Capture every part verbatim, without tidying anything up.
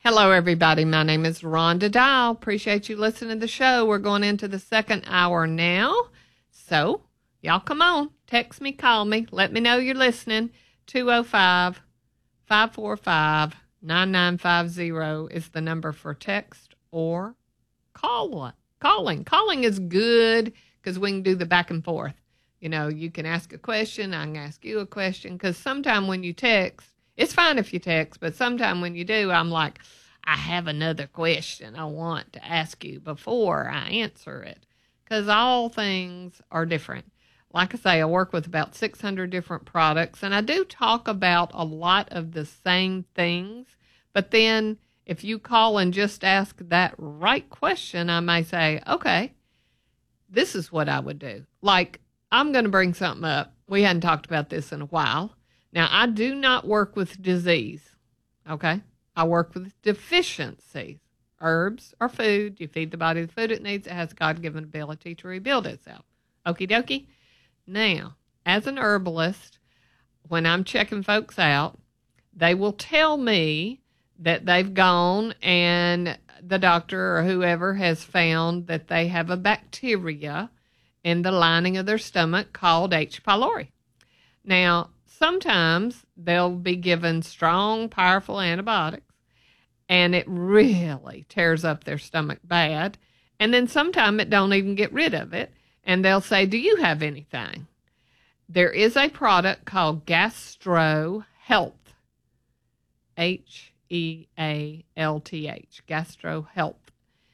Hello, everybody. My name is Rhonda Dial. Appreciate you listening to the show. We're going into the second hour now. So, y'all come on. Text me, call me. Let me know you're listening. two oh five, five four five, nine nine five zero is the number for text or call. Calling. Calling is good because we can do the back and forth. You know, you can ask a question. I can ask you a question. Because sometimes when you text, it's fine if you text, but sometimes when you do, I'm like, I have another question I want to ask you before I answer it. Because all things are different. Like I say, I work with about six hundred different products, and I do talk about a lot of the same things. But then if you call and just ask that right question, I may say, okay, this is what I would do. Like, I'm going to bring something up. We hadn't talked about this in a while. Now, I do not work with disease, okay? I work with deficiencies. Herbs are food. You feed the body the food it needs. It has a God-given ability to rebuild itself. Okie dokie. Now, as an herbalist, when I'm checking folks out, they will tell me that they've gone and the doctor or whoever has found that they have a bacteria in the lining of their stomach called H. pylori. Now, sometimes they'll be given strong, powerful antibiotics, and it really tears up their stomach bad. And then sometimes it don't even get rid of it, and they'll say, do you have anything? There is a product called Gastro Health, H E A L T H, Gastro Health.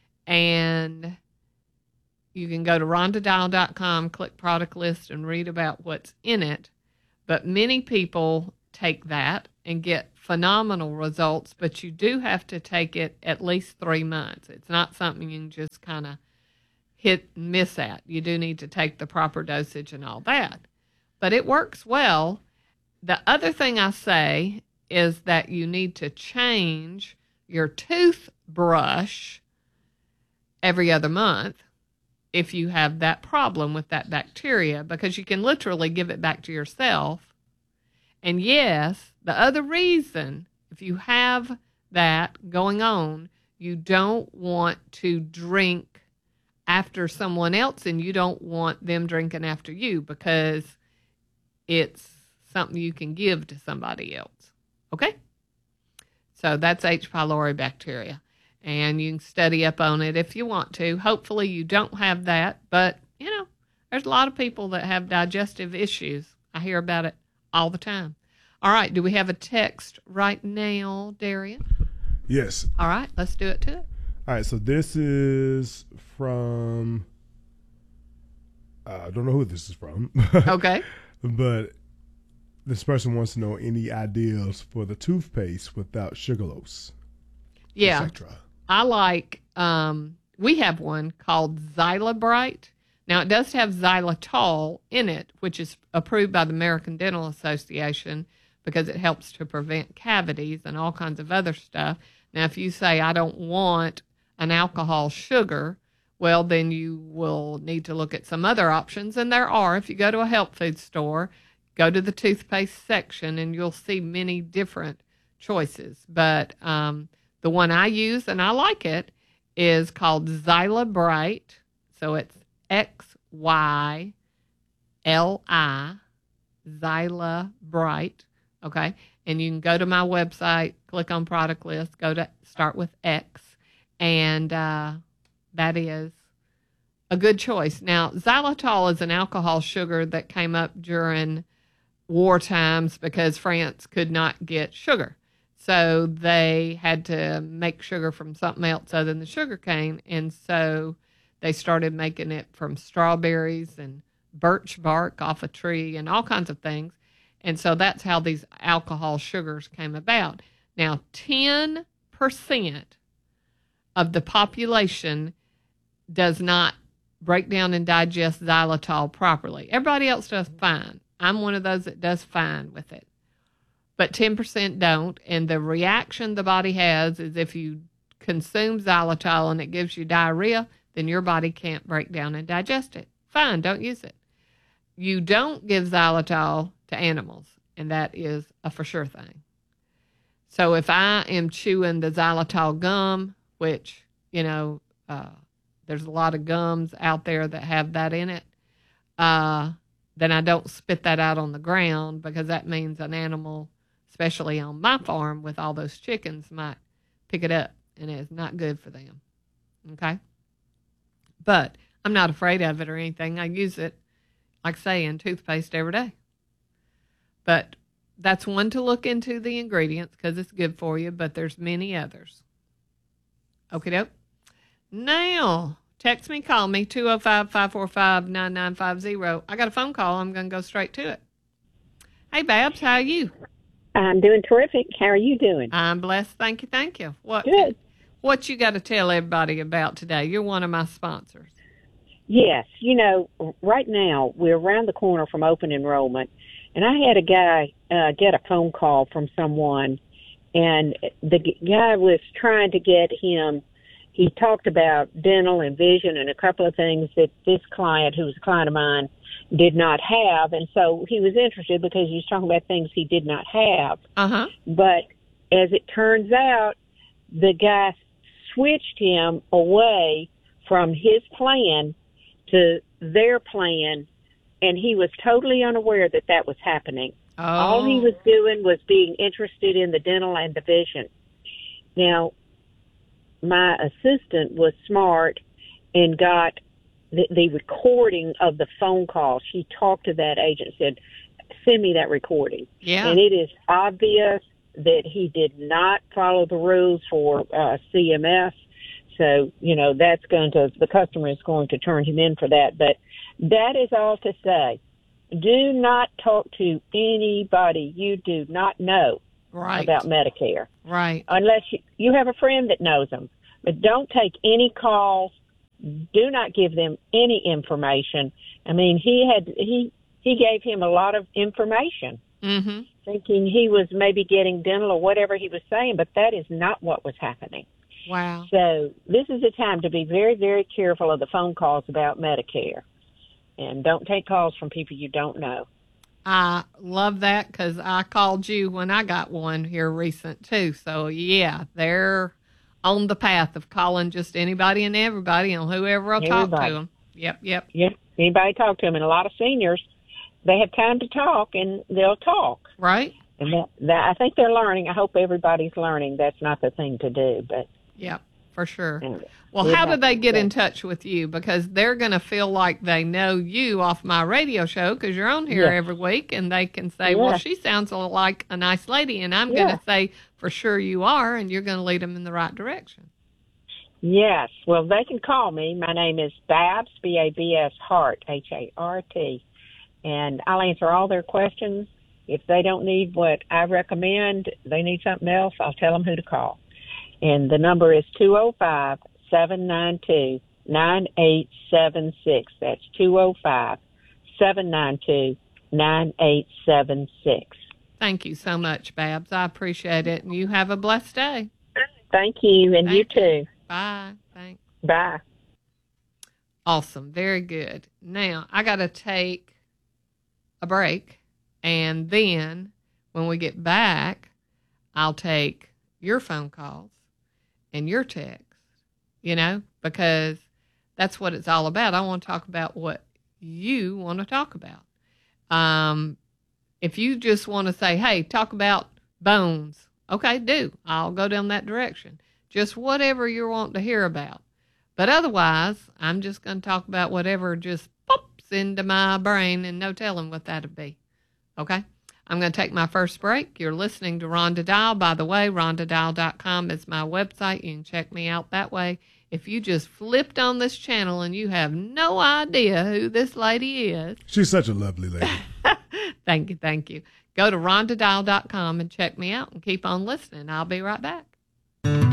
And you can go to rhonda dial dot com, click product list, and read about what's in it. But many people take that and get phenomenal results, but you do have to take it at least three months. It's not something you can just kind of hit and miss at. You do need to take the proper dosage and all that. But it works well. The other thing I say is that you need to change your toothbrush every other month if you have that problem with that bacteria, because you can literally give it back to yourself. And yes, the other reason, if you have that going on, you don't want to drink after someone else, and you don't want them drinking after you, because it's something you can give to somebody else. Okay? So that's H. pylori bacteria. And you can study up on it if you want to. Hopefully you don't have that. But, you know, there's a lot of people that have digestive issues. I hear about it all the time. All right. Do we have a text right now, Darian? Yes. All right. Let's do it to it. All right. So this is from, uh, I don't know who this is from. Okay. But this person wants to know any ideas for the toothpaste without sucralose. Yeah. et cetera. I like, um, we have one called Xylabrite. Now, it does have xylitol in it, which is approved by the American Dental Association because it helps to prevent cavities and all kinds of other stuff. Now, if you say, I don't want an alcohol sugar, well, then you will need to look at some other options. And there are. If you go to a health food store, go to the toothpaste section, and you'll see many different choices. But, um, the one I use, and I like it, is called Xylabrite. So it's X Y L I, Xylabrite, okay? And you can go to my website, click on product list, go to start with X, and uh, that is a good choice. Now, xylitol is an alcohol sugar that came up during war times because France could not get sugar. So they had to make sugar from something else other than the sugar cane. And so they started making it from strawberries and birch bark off a tree and all kinds of things. And so that's how these alcohol sugars came about. Now, ten percent of the population does not break down and digest xylitol properly. Everybody else does fine. I'm one of those that does fine with it. But ten percent don't, and the reaction the body has is if you consume xylitol and it gives you diarrhea, then your body can't break down and digest it. Fine, don't use it. You don't give xylitol to animals, and that is a for sure thing. So if I am chewing the xylitol gum, which, you know, uh, there's a lot of gums out there that have that in it, uh, then I don't spit that out on the ground, because that means an animal, especially on my farm with all those chickens, might pick it up, and it's not good for them. Okay? But I'm not afraid of it or anything. I use it, like I say, in toothpaste every day. But that's one to look into, the ingredients, because it's good for you, but there's many others. Okie doke. Now, text me, call me, two oh five, five four five, nine nine five oh. I got a phone call. I'm going to go straight to it. Hey, Babs, how are you? I'm doing terrific. How are you doing? I'm blessed. Thank you, thank you. What, Good. What you got to tell everybody about today? You're one of my sponsors. Yes. You know, right now, we're around the corner from open enrollment, and I had a guy uh, get a phone call from someone, and the guy was trying to get him, he talked about dental and vision and a couple of things that this client, who was a client of mine, did not have. And so he was interested because he was talking about things he did not have. Uh-huh. But as it turns out, the guy switched him away from his plan to their plan, and he was totally unaware that that was happening. Oh. All he was doing was being interested in the dental and the vision. Now, my assistant was smart and got the, the recording of the phone call. She talked to that agent, said, send me that recording. Yeah. And it is obvious that he did not follow the rules for uh, C M S. So, you know, that's going to, the customer is going to turn him in for that. But that is all to say, do not talk to anybody you do not know right. about Medicare. Right. Unless you, you have a friend that knows them. But don't take any calls. Do not give them any information. I mean, he had he he gave him a lot of information, mm-hmm. thinking he was maybe getting dental or whatever he was saying, but that is not what was happening. Wow. So this is a time to be very, very careful of the phone calls about Medicare. And don't take calls from people you don't know. I love that, because I called you when I got one here recent, too. So, yeah, they're on the path of calling just anybody and everybody and whoever will Everybody. talk to them. Yep, yep. Yeah, anybody talk to them. And a lot of seniors, they have time to talk, and they'll talk. Right. And that, that I think they're learning. I hope everybody's learning that's not the thing to do. But yep, for sure. And well, how do they get in touch with you? Because they're going to feel like they know you off my radio show, because you're on here yeah. every week, and they can say, yeah. well, she sounds like a nice lady, and I'm yeah. going to say, for sure you are, and you're going to lead them in the right direction. Yes. Well, they can call me. My name is Babs, B A B S, Hart, H A R T. And I'll answer all their questions. If they don't need what I recommend, they need something else, I'll tell them who to call. And the number is two oh five, seven nine two, nine eight seven six. That's two oh five, seven nine two, nine eight seven six. Thank you so much, Babs. I appreciate it. And you have a blessed day. Thank you, and Thank you you. too. Bye. Thanks. Bye. Awesome. Very good. Now, I got to take a break, and then when we get back, I'll take your phone calls and your texts, you know, because that's what it's all about. I want to talk about what you want to talk about. Um, if you just want to say, hey, talk about bones, okay, do. I'll go down that direction. Just whatever you want to hear about. But otherwise, I'm just going to talk about whatever just pops into my brain, and no telling what that'd be. Okay? I'm going to take my first break. You're listening to Rhonda Dial. By the way, rhonda dial dot com is my website. You can check me out that way. If you just flipped on this channel and you have no idea who this lady is. She's such a lovely lady. Thank you, thank you. Go to rhonda dial dot com and check me out and keep on listening. I'll be right back.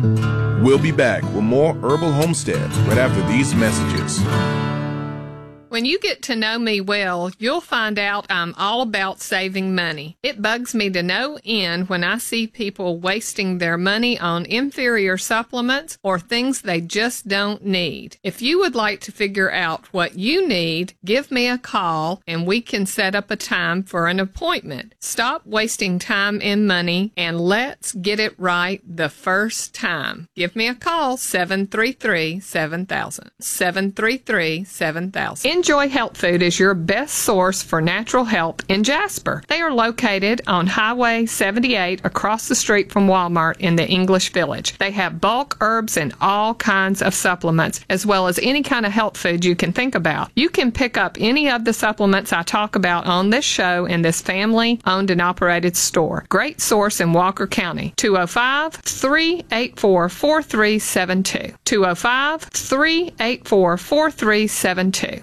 We'll be back with more Herbal Homestead right after these messages. When you get to know me well, you'll find out I'm all about saving money. It bugs me to no end when I see people wasting their money on inferior supplements or things they just don't need. If you would like to figure out what you need, give me a call and we can set up a time for an appointment. Stop wasting time and money and let's get it right the first time. Give me a call, seven three three, seven thousand. seven three three, seven thousand. Enjoy Health Food is your best source for natural health in Jasper. They are located on Highway seventy-eight across the street from Walmart in the English Village. They have bulk herbs and all kinds of supplements, as well as any kind of health food you can think about. You can pick up any of the supplements I talk about on this show in this family-owned and operated store. Great source in Walker County. two oh five, three eight four, four three seven two. two oh five, three eight four, four three seven two.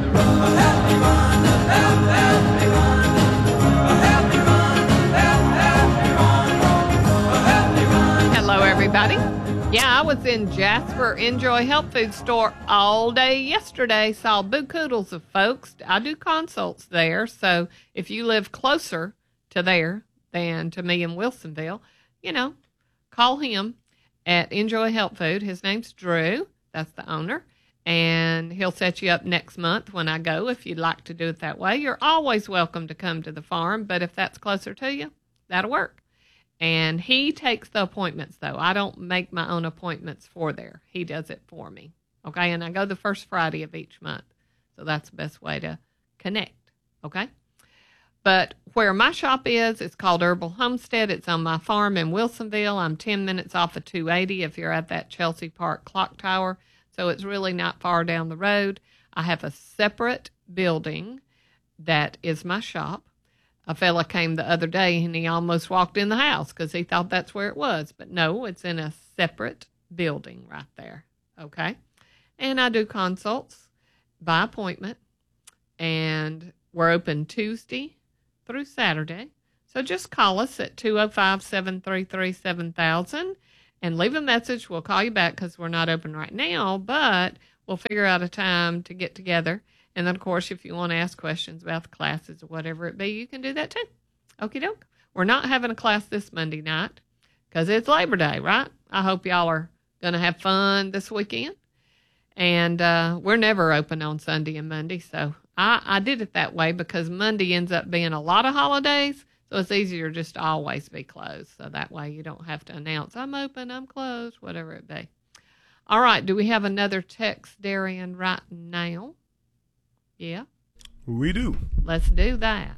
Hello, everybody. Yeah, I was in Jasper Enjoy Health Food Store all day yesterday. Saw boo-koodles of folks. I do consults there, so if you live closer to there than to me in Wilsonville, you know, call him at Enjoy Health Food. His name's Drew. That's the owner. And he'll set you up next month when I go if you'd like to do it that way. You're always welcome to come to the farm, but if that's closer to you, that'll work. And he takes the appointments, though. I don't make my own appointments for there. He does it for me. Okay, and I go the first Friday of each month. So that's the best way to connect. Okay? But where my shop is, it's called Herbal Homestead. It's on my farm in Wilsonville. I'm ten minutes off of two eighty if you're at that Chelsea Park clock tower. So it's really not far down the road. I have a separate building that is my shop. A fella came the other day and he almost walked in the house because he thought that's where it was. But no, it's in a separate building right there. Okay? And I do consults by appointment. And we're open Tuesday through Saturday. So just call us at two oh five, seven three three, seven thousand. And leave a message. We'll call you back because we're not open right now, but we'll figure out a time to get together. And then, of course, if you want to ask questions about the classes or whatever it be, you can do that too. Okie doke. We're not having a class this Monday night because it's Labor Day, right? I hope y'all are going to have fun this weekend. And uh, we're never open on Sunday and Monday, so I, I did it that way because Monday ends up being a lot of holidays. So it's easier just to always be closed. So that way you don't have to announce, I'm open, I'm closed, whatever it be. All right. Do we have another text, Darian, right now? Yeah? We do. Let's do that.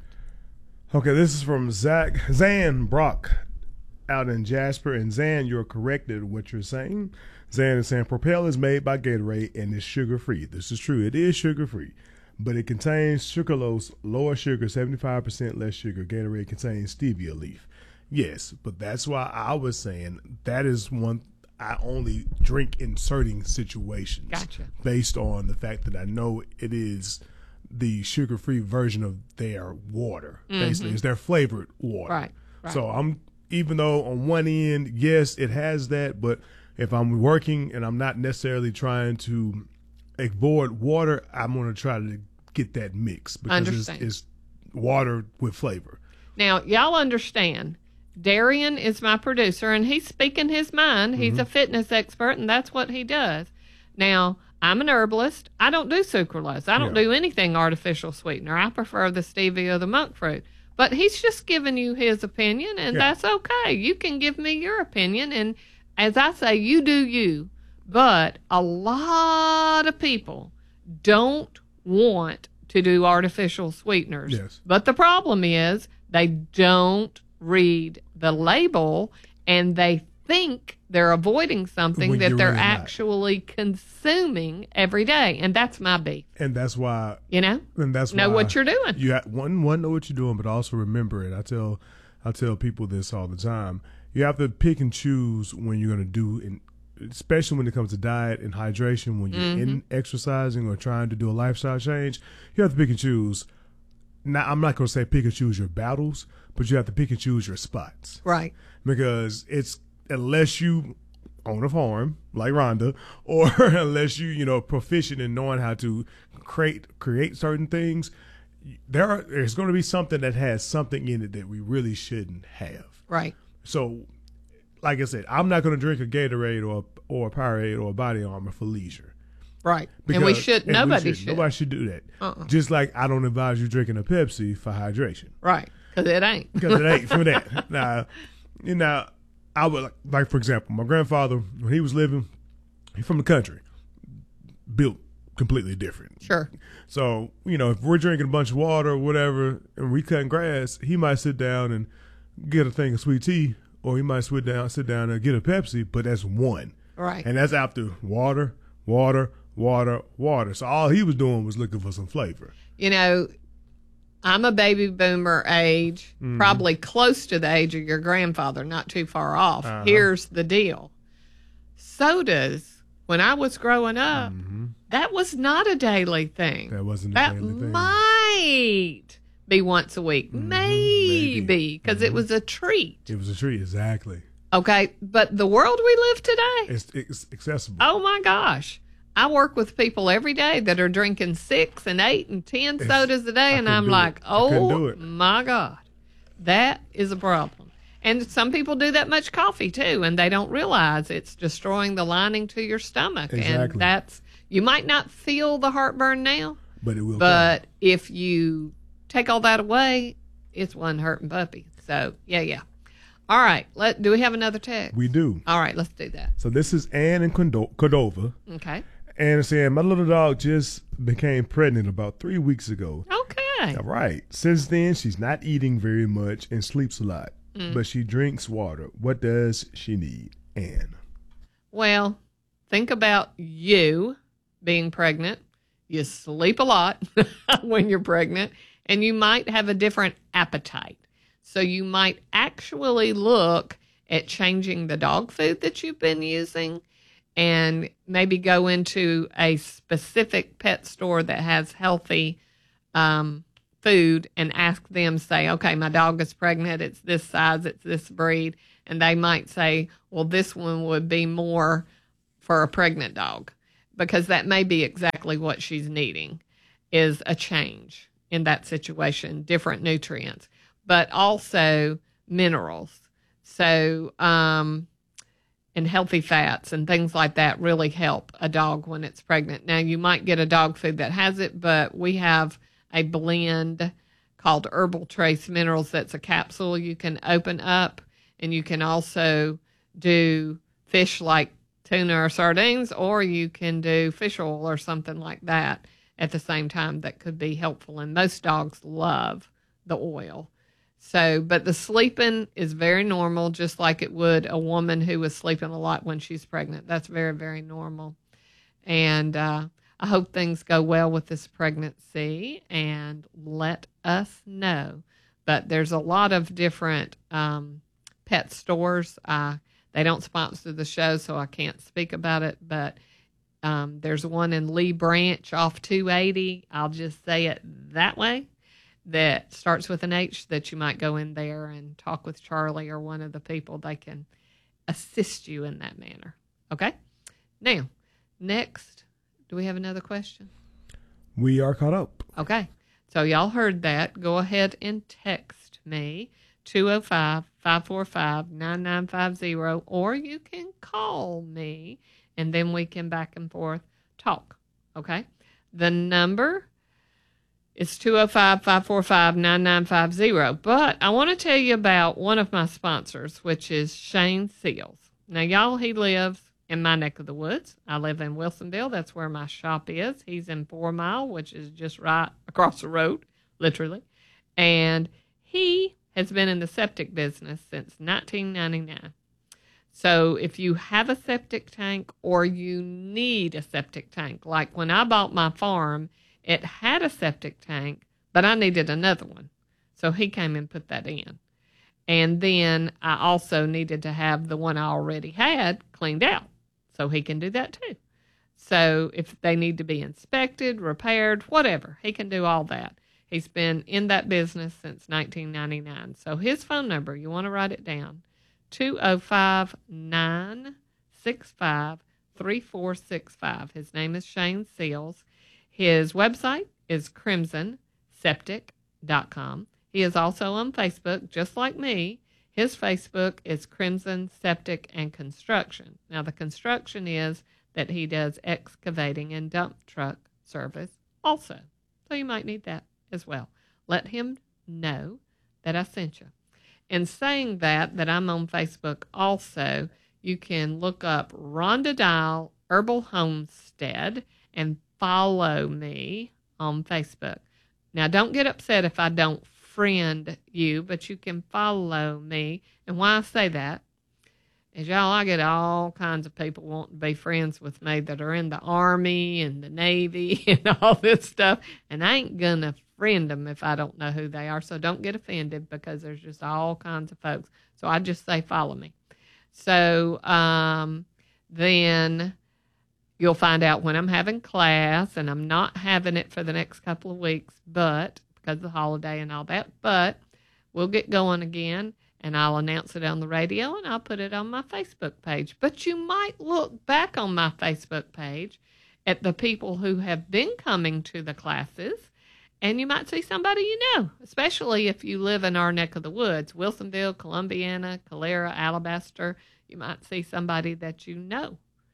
Okay, this is from Zach Zan Brock out in Jasper. And Zan, you're corrected what you're saying. Zan is saying Propel is made by Gatorade and is sugar-free. This is true. It is sugar-free. But it contains sucralose, lower sugar, seventy-five percent less sugar. Gatorade contains stevia leaf. Yes, but that's why I was saying that is one I only drink in certain situations. Gotcha. Based on the fact that I know it is the sugar-free version of their water. Mm-hmm. Basically, it's their flavored water. Right, right. So I'm, even though on one end, yes, it has that, but if I'm working and I'm not necessarily trying to avoid water, I'm going to try to get that mix because it's, it's water with flavor. Now, y'all understand, Darian is my producer, and he's speaking his mind. He's mm-hmm. a fitness expert, and that's what he does. Now, I'm an herbalist. I don't do sucralose. I don't yeah. do anything artificial sweetener. I prefer the stevia or the monk fruit. But he's just giving you his opinion, and yeah. that's okay. You can give me your opinion, and as I say, you do you. But a lot of people don't want to do artificial sweeteners. Yes. But the problem is they don't read the label and they think they're avoiding something when that they're really actually not. consuming every day. And that's my beef. And that's why, you know, and that's know why what you're doing. You have, one, one, know what you're doing, but also remember it. I tell, I tell people this all the time. You have to pick and choose when you're going to do in, especially when it comes to diet and hydration, when you're mm-hmm. in exercising or trying to do a lifestyle change, you have to pick and choose. Now, I'm not going to say pick and choose your battles, but you have to pick and choose your spots. Right. Because it's, unless you own a farm like Rhonda, or unless you, you know, proficient in knowing how to create create certain things, there are, there's going to be something that has something in it that we really shouldn't have. Right. So, like I said, I'm not going to drink a Gatorade or or a Powerade or a Body Armor for leisure. Right. Because, and we should. and Nobody we should. Nobody should do that. Uh-uh. Just like I don't advise you drinking a Pepsi for hydration. Right. Because it ain't. Because it ain't for that. Now, you know, I would like, like, for example, my grandfather, when he was living, he's from the country, built completely different. Sure. So, you know, if we're drinking a bunch of water or whatever and we cutting grass, he might sit down and get a thing of sweet tea, or he might sit down, sit down and get a Pepsi, but that's one. Right. And that's after water, water, water, water. So all he was doing was looking for some flavor. You know, I'm a baby boomer age, mm-hmm. probably close to the age of your grandfather, not too far off. Uh-huh. Here's the deal. Sodas, when I was growing up, mm-hmm. that was not a daily thing. That wasn't a that daily thing. That might be once a week. Mm-hmm. Maybe, because mm-hmm. it was a treat. It was a treat, exactly. Okay, but the world we live today. It's, it's accessible. Oh, my gosh. I work with people every day that are drinking six and eight and ten it's, sodas a day, and I'm like, it. oh, my God, that is a problem. And some people do that much coffee, too, and they don't realize it's destroying the lining to your stomach. Exactly. And that's, you might not feel the heartburn now, but it will. But come. if you take all that away, it's one hurting puppy. So, yeah, yeah. All right. Let, do we have another text? We do. All right, let's do that. So this is Ann in Cordo- Cordova. Okay. And saying, my little dog just became pregnant about three weeks ago. Okay. All right. Since then, she's not eating very much and sleeps a lot, mm. but she drinks water. What does she need? Ann. Well, think about you being pregnant. You sleep a lot when you're pregnant, and you might have a different appetite. So you might actually look at changing the dog food that you've been using, and maybe go into a specific pet store that has healthy um, food and ask them, say, okay, my dog is pregnant. It's this size. It's this breed. And they might say, well, this one would be more for a pregnant dog, because that may be exactly what she's needing, is a change in that situation, different nutrients, but also minerals. So, um, and healthy fats and things like that really help a dog when it's pregnant. Now, you might get a dog food that has it, but we have a blend called Herbal Trace Minerals that's a capsule you can open up, and you can also do fish like tuna or sardines, or you can do fish oil or something like that at the same time that could be helpful. And most dogs love the oil. So, but the sleeping is very normal, just like it would a woman who was sleeping a lot when she's pregnant. That's very, very normal. And uh, I hope things go well with this pregnancy, and let us know. But there's a lot of different um, pet stores. Uh, they don't sponsor the show, so I can't speak about it. But um, there's one in Lee Branch off two eighty. I'll just say it that way. That starts with an H, that you might go in there and talk with Charlie or one of the people. They can assist you in that manner. Okay? Now, next, do we have another question? We are caught up. Okay. So y'all heard that. Go ahead and text me, two oh five, five four five, nine nine five zero, or you can call me, and then we can back and forth talk. Okay? The number it's two oh five, five four five, nine nine five zero. But I want to tell you about one of my sponsors, which is Shane Seals. Now, y'all, he lives in my neck of the woods. I live in Wilsonville. That's where my shop is. He's in Four Mile, which is just right across the road, literally. And he has been in the septic business since nineteen ninety-nine. So if you have a septic tank, or you need a septic tank, like when I bought my farm, it had a septic tank, but I needed another one. So he came and put that in. And then I also needed to have the one I already had cleaned out. So he can do that too. So if they need to be inspected, repaired, whatever, he can do all that. He's been in that business since nineteen ninety-nine. So his phone number, you want to write it down, two oh five, nine six five, three four six five. His name is Shane Seals. His website is crimson septic dot com. He is also on Facebook, just like me. His Facebook is Crimson Septic and Construction. Now, the construction is that he does excavating and dump truck service also. So you might need that as well. Let him know that I sent you. In saying that, that I'm on Facebook also, you can look up Rhonda Dial Herbal Homestead and follow me on Facebook. Now, don't get upset if I don't friend you, but you can follow me. And why I say that is, y'all, I get all kinds of people wanting to be friends with me that are in the Army and the Navy and all this stuff, and I ain't going to friend them if I don't know who they are. So don't get offended, because there's just all kinds of folks. So I just say follow me. So um, then you'll find out when I'm having class, and I'm not having it for the next couple of weeks, but because of the holiday and all that, but we'll get going again, and I'll announce it on the radio, and I'll put it on my Facebook page. But you might look back on my Facebook page at the people who have been coming to the classes, and you might see somebody you know, especially if you live in our neck of the woods, Wilsonville, Columbiana, Calera, Alabaster. You might see somebody that you know.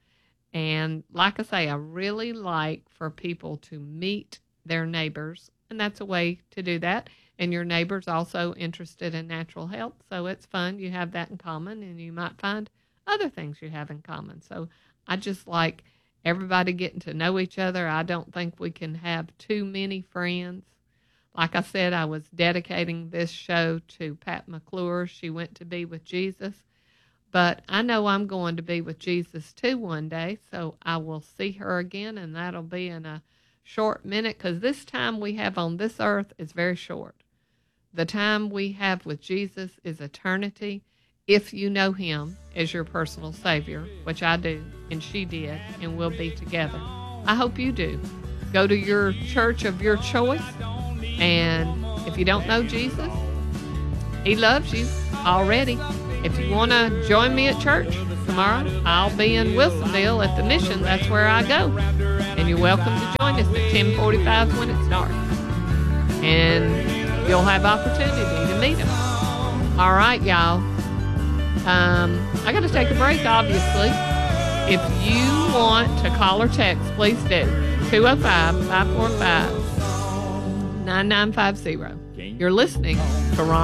And like I say, I really like for people to meet their neighbors, and that's a way to do that. And your neighbor's also interested in natural health, so it's fun. You have that in common, and you might find other things you have in common. So I just like everybody getting to know each other. I don't think we can have too many friends. Like I said, I was dedicating this show to Pat McClure. She went to be with Jesus. But I know I'm going to be with Jesus too one day, so I will see her again, and that'll be in a short minute, because this time we have on this earth is very short. The time we have with Jesus is eternity, if you know him as your personal Savior, which I do, and she did, and we'll be together. I hope you do. Go to your church of your choice, and if you don't know Jesus, he loves you already. If you want to join me at church tomorrow, I'll be in Wilsonville at the Mission. That's where I go. And you're welcome to join us at ten forty-five when it starts. And you'll have opportunity to meet them. All right, y'all. Um, I got to take a break, obviously. If you want to call or text, please do. two oh five, five four five, nine nine five zero. You're listening to Ron.